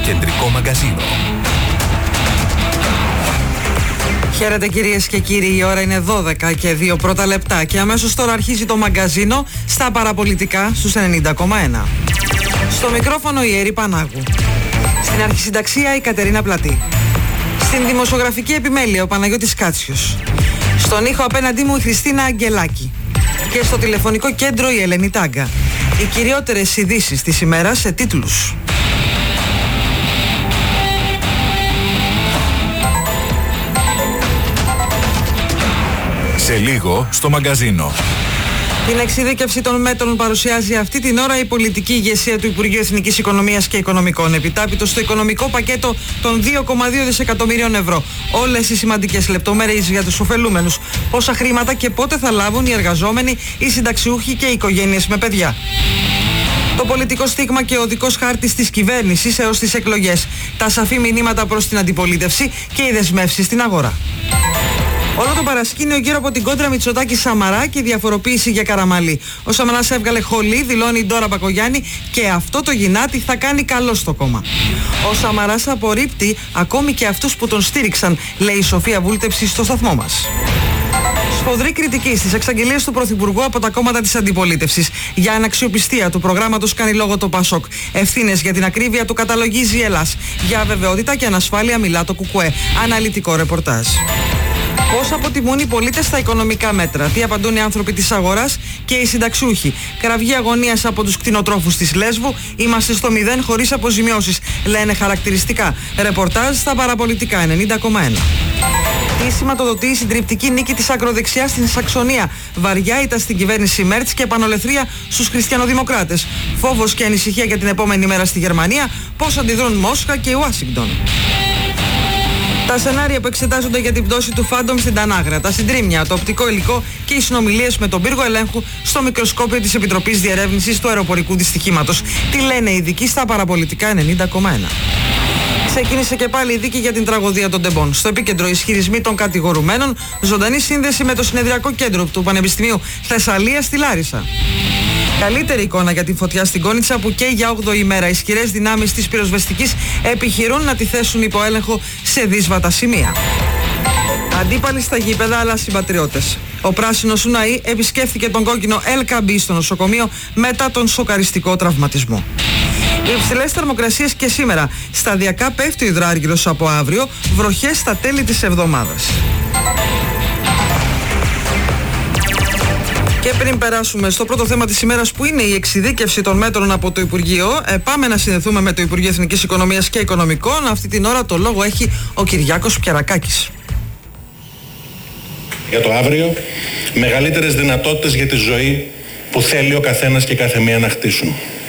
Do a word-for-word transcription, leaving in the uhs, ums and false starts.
κεντρικό μαγκαζίνο. Χαίρετε κυρίες και κύριοι, η ώρα είναι δώδεκα και δύο πρώτα λεπτά και αμέσως τώρα αρχίζει το μαγκαζίνο στα παραπολιτικά στους ενενήντα κόμμα ένα. Στο μικρόφωνο η Ερή Πανάγου. Στην αρχισυνταξία η Κατερίνα Πλατή. Στην δημοσιογραφική επιμέλεια ο Παναγιώτης Κάτσιος. Στον ήχο απέναντί μου η Χριστίνα Αγγελάκη. Και στο τηλεφωνικό κέντρο η Ελένη Τάγκα. Οι κυριότερες ειδήσεις της ημέρας σε τίτλους. Σε λίγο στο μαγκαζίνο. Την εξειδίκευση των μέτρων παρουσιάζει αυτή την ώρα η πολιτική ηγεσία του Υπουργείου Εθνικής Οικονομίας και Οικονομικών. Επιτάπητο στο οικονομικό πακέτο των δύο κόμμα δύο δισεκατομμυρίων ευρώ. Όλες οι σημαντικές λεπτομέρειες για τους ωφελούμενους. Πόσα χρήματα και πότε θα λάβουν οι εργαζόμενοι, οι συνταξιούχοι και οι οικογένειες με παιδιά. Το πολιτικό στίγμα και ο οδικός χάρτης της κυβέρνησης έως τις εκλογές. Τα σαφή μηνύματα προς την αντιπολίτευση και οι δεσμεύσεις στην αγορά. Όλο το παρασκήνιο γύρω από την κόντρα Μητσοτάκη-Σαμαρά και η διαφοροποίηση για Καραμαλή. Ο Σαμαράς έβγαλε χολή, δηλώνει η Ντόρα Μπακογιάννη, και αυτό το γυνάτι θα κάνει καλό στο κόμμα. Ο Σαμαράς απορρίπτει ακόμη και αυτούς που τον στήριξαν, λέει η Σοφία Βούλτεψη στο σταθμό μας. Σφοδρή κριτική στις εξαγγελίες του Πρωθυπουργού από τα κόμματα της αντιπολίτευσης. Για αναξιοπιστία του προγράμματος κάνει λόγο το Πασόκ. Ευθύνες για την ακρίβεια του καταλογίζει η Ελλάς. Για αβεβαιότητα και ανασφάλεια μιλά το Κουκουέ. Αναλυτικό ρεπορτάζ. Πώς αποτιμούν οι πολίτες τα οικονομικά μέτρα, τι απαντούν οι άνθρωποι της αγοράς και οι συνταξιούχοι. Κραυγή αγωνίας από τους κτηνοτρόφους της Λέσβου. Είμαστε στο μηδέν χωρίς αποζημιώσεις, λένε χαρακτηριστικά. Ρεπορτάζ στα παραπολιτικά ενενήντα κόμμα ένα. Τι σηματοδοτεί η συντριπτική νίκη της ακροδεξιάς στην Σαξονία. Βαριά ήττα στην κυβέρνηση Μέρτς και επανολεθρία στους χριστιανοδημοκράτες. Φόβος και ανησυχία για την επόμενη μέρα στη Γερμανία. Πώς αντιδρούν Μόσχα και Ουάσιγκτον. Τα σενάρια που εξετάζονται για την πτώση του Φάντομ στην Τανάγρα, τα συντρίμμια, το οπτικό υλικό και οι συνομιλίες με τον πύργο ελέγχου στο μικροσκόπιο της Επιτροπής Διερεύνησης του αεροπορικού δυστυχήματος. Τι λένε οι ειδικοί στα παραπολιτικά ενενήντα κόμμα ένα. Ξεκίνησε και πάλι η δίκη για την τραγωδία των Τεμπών. Στο επίκεντρο ισχυρισμοί των κατηγορουμένων, ζωντανή σύνδεση με το συνεδριακό κέντρο του Πανεπιστημίου Θεσσαλίας στη Λάρισα. Καλύτερη εικόνα για την φωτιά στην Κόνιτσα που καίει για όγδοη ημέρα. Οι ισχυρές δυνάμεις της πυροσβεστικής επιχειρούν να τη θέσουν υπό έλεγχο σε δύσβατα σημεία. Αντίπαλοι στα γήπεδα αλλά συμπατριώτες. Ο πράσινος Ουναή επισκέφθηκε τον κόκκινο Ελκαμπή στο νοσοκομείο μετά τον σοκαριστικό τραυματισμό. Οι υψηλές θερμοκρασίες και σήμερα. Σταδιακά πέφτει ο υδράργυρος από αύριο. Βροχές στα τέλη της εβδομάδας. Και πριν περάσουμε στο πρώτο θέμα της ημέρας που είναι η εξειδίκευση των μέτρων από το Υπουργείο, ε, πάμε να συνδεθούμε με το Υπουργείο Εθνικής Οικονομίας και Οικονομικών. Αυτή την ώρα το λόγο έχει ο Κυριάκος Πιαρακάκης. Για το αύριο, μεγαλύτερες δυνατότητες για τη ζωή που θέλει ο καθένας και η καθεμία να χτίσουν.